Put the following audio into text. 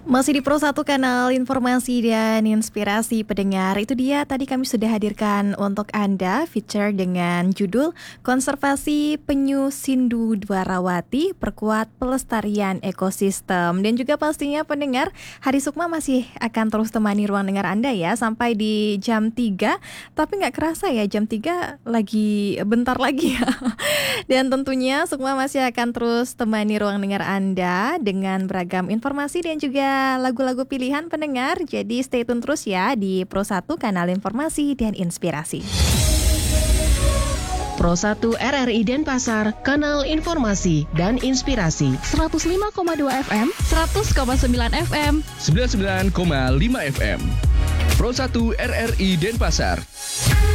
Masih di Pro 1 Kanal Informasi dan Inspirasi pendengar. Itu dia tadi kami sudah hadirkan untuk Anda feature dengan judul Konservasi Penyu Sindu Dwarawati Perkuat Pelestarian Ekosistem. Dan juga pastinya pendengar, Hari Sukma masih akan terus temani ruang dengar Anda ya sampai di jam 3. Tapi nggak kerasa ya jam 3 lagi bentar lagi ya. Dan tentunya Sukma masih akan terus temani ruang dengar Anda dengan beragam informasi dan juga lagu-lagu pilihan pendengar. Jadi stay tune terus ya di Pro 1 Kanal Informasi dan Inspirasi. Pro 1 RRI Denpasar, Kanal Informasi dan Inspirasi. 105,2 FM, 100,9 FM, 99,5 FM. Pro 1 RRI Denpasar.